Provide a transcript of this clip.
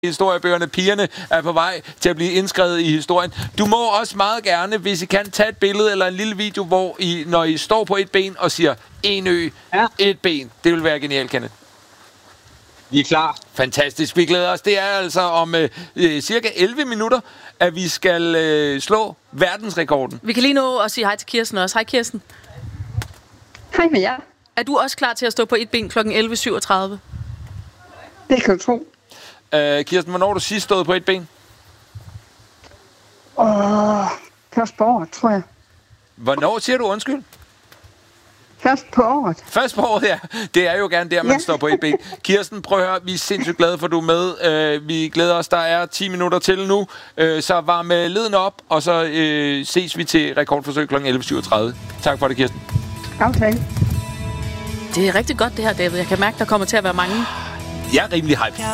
historiebøgerne. Pigerne er på vej til at blive indskrevet i historien. Du må også meget gerne, hvis I kan, tage et billede eller en lille video, hvor I, når I står på et ben og siger, en ø, et ben. Det vil være genialt, Kenneth. Vi er klar. Fantastisk. Vi glæder os. Det er altså om cirka 11 minutter, at vi skal slå verdensrekorden. Vi kan lige nå at sige hej til Kirsten også. Hej Kirsten. Hej med jer. Er du også klar til at stå på et ben kl. 11.37? Det kan du tro. Kirsten, hvornår har du sidst stået på et ben? Først på året, tror jeg. Hvornår siger du undskyld? Først på året. Først på året, ja. Det er jo gerne der, man står på et ben. Kirsten, prøv at høre, vi er sindssygt glade for, at du er med. Vi glæder os, der er 10 minutter til nu. Så varm leden op, og så ses vi til rekordforsøg kl. 11.37. Tak for det, Kirsten. Aftale. Det er rigtig godt det her, David. Jeg kan mærke, der kommer til at være mange. Jeg er rimelig hype.